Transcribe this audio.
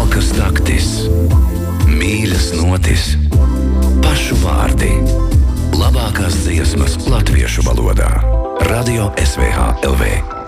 Smalkas naktis, mīļas notis, pašu vārdi, labākās dziesmas latviešu valodā. Radio SVH LV.